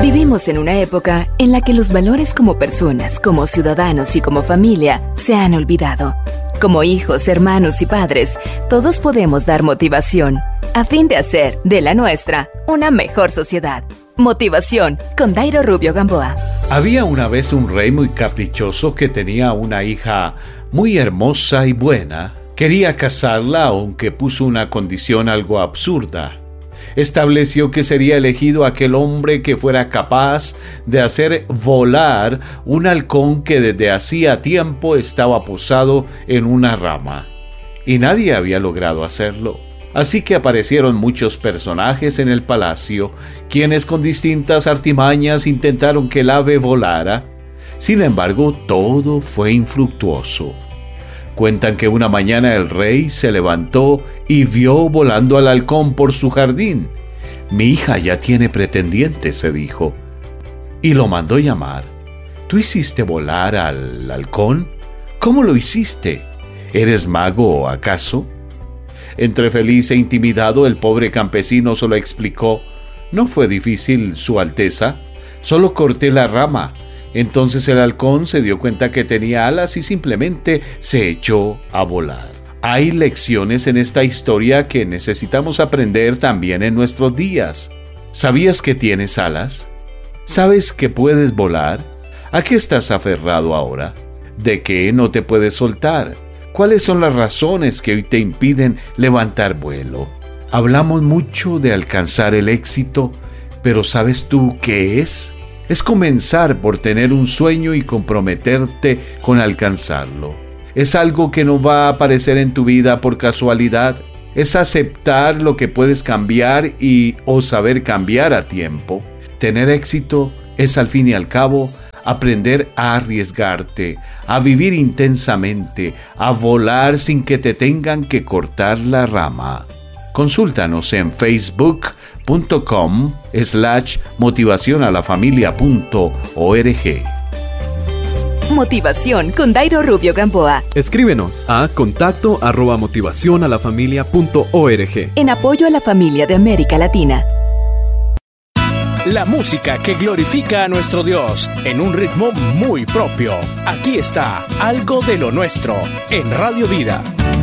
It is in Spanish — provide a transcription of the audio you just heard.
Vivimos en una época en la que los valores como personas, como ciudadanos y como familia se han olvidado. Como hijos, hermanos y padres, todos podemos dar motivación a fin de hacer de la nuestra una mejor sociedad. Motivación con Dairo Rubio Gamboa. Había una vez un rey muy caprichoso que tenía una hija muy hermosa y buena. Quería casarla, aunque puso una condición algo absurda. Estableció que sería elegido aquel hombre que fuera capaz de hacer volar un halcón que desde hacía tiempo estaba posado en una rama. Y nadie había logrado hacerlo. Así que aparecieron muchos personajes en el palacio, quienes con distintas artimañas intentaron que el ave volara. Sin embargo, todo fue infructuoso. Cuentan que una mañana el rey se levantó y vio volando al halcón por su jardín. Mi hija ya tiene pretendiente, se dijo, y lo mandó llamar. ¿Tú hiciste volar al halcón? ¿Cómo lo hiciste? ¿Eres mago, acaso? Entre feliz e intimidado, el pobre campesino solo explicó: no fue difícil, Su Alteza, solo corté la rama. Entonces el halcón se dio cuenta que tenía alas y simplemente se echó a volar. Hay lecciones en esta historia que necesitamos aprender también en nuestros días. ¿Sabías que tienes alas? ¿Sabes que puedes volar? ¿A qué estás aferrado ahora? ¿De qué no te puedes soltar? ¿Cuáles son las razones que hoy te impiden levantar vuelo? Hablamos mucho de alcanzar el éxito, pero ¿sabes tú qué es? Es comenzar por tener un sueño y comprometerte con alcanzarlo. Es algo que no va a aparecer en tu vida por casualidad. Es aceptar lo que puedes cambiar o saber cambiar a tiempo. Tener éxito es, al fin y al cabo, aprender a arriesgarte, a vivir intensamente, a volar sin que te tengan que cortar la rama. Consúltanos en facebook.com/motivacionalafamilia.org. Motivación con Dairo Rubio Gamboa. Escríbenos a contacto@motivacionalafamilia.org. En apoyo a la familia de América Latina. La música que glorifica a nuestro Dios en un ritmo muy propio. Aquí está Algo de lo Nuestro en Radio Vida.